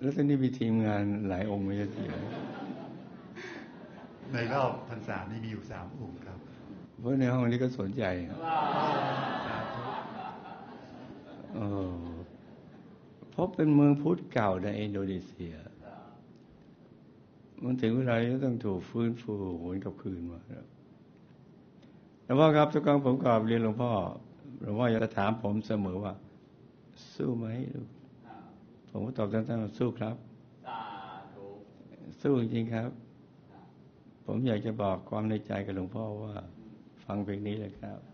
แล้วตอนนี้มีทีมงานหลายองค์ไม่ใช่ทีในรอบพรรษานี้มีอยู่3 องค์ครับเพราะในห้องนี้ก็สนใจเพราะเป็นเมืองพุทธเก่าในอินโดนีเซียมันถึงเวลาที่ต้องถูกฟื้นฟูหวนกลับคืนมาหลวงพ่อครับทุกครั้งผมกราบเรียนหลวงพ่อจะถามผมเสมอว่าสู้ไหมผมก็ตอบสั้นๆว่าสู้ครับสู้จริงๆครับผมอยากจะบอกความในใจกับหลวงพ่อว่าฟังเพลงนี้เลยครับ